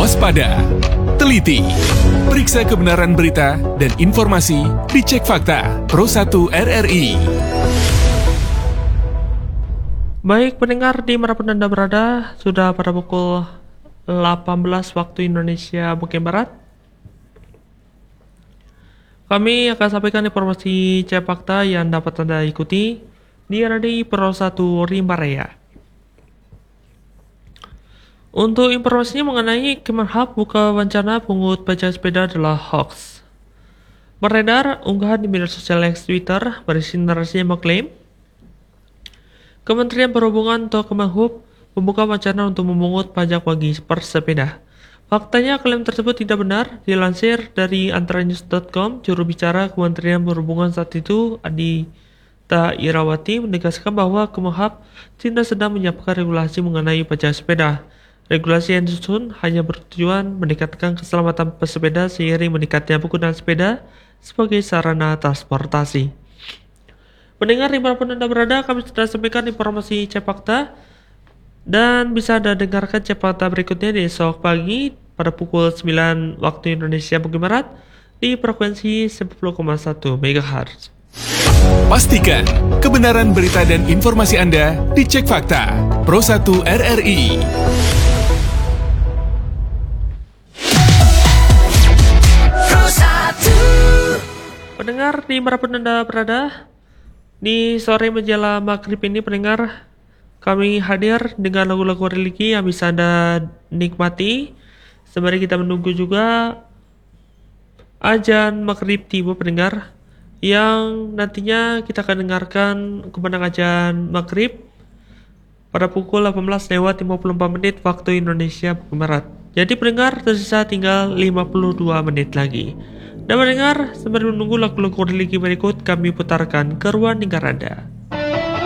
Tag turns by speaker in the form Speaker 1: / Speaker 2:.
Speaker 1: waspada, teliti, periksa kebenaran berita dan informasi, dicek fakta, Pro 1 RRI.
Speaker 2: Baik pendengar, dimanapun Anda berada, sudah pada pukul 18 waktu Indonesia bagian Barat. Kami akan sampaikan informasi cek fakta yang dapat Anda ikuti di RRI Pro 1 Rimba Raya. Untuk informasinya mengenai Kemenhub buka wacana pungut pajak sepeda adalah hoax. Beredar unggahan di media sosial X Twitter berisi narasi yang mengklaim Kementerian Perhubungan atau Kemenhub membuka wacana untuk memungut pajak bagi persepeda. Faktanya klaim tersebut tidak benar. Dilansir dari antranews.com, juru bicara Kementerian Perhubungan saat itu, Adita Irawati, menegaskan bahwa Kemenhub tidak sedang menyiapkan regulasi mengenai pajak sepeda. Regulasi yang disusun hanya bertujuan meningkatkan keselamatan pesepeda seiring meningkatnya penggunaan sepeda sebagai sarana transportasi. Pendengar dimanapun Anda berada, kami sudah sampaikan informasi cek fakta dan bisa Anda dengarkan cek fakta berikutnya di esok pagi pada pukul 9 waktu Indonesia bagian Barat di frekuensi 10,1 MHz.
Speaker 1: Pastikan kebenaran berita dan informasi Anda dicek fakta, Pro 1 RRI.
Speaker 2: Pendengar dimanapun Anda berada, di sore menjelang maghrib ini pendengar, kami hadir dengan lagu-lagu religi yang bisa Anda nikmati sembari kita menunggu juga azan maghrib tiba pendengar, yang nantinya kita akan dengarkan kemenang azan maghrib pada pukul 18:54 waktu Indonesia Barat. Jadi pendengar, tersisa tinggal 52 menit lagi. Dan mendengar, sembari menunggu lagu-lagu religi berikut, kami putarkan keruan dengar Anda.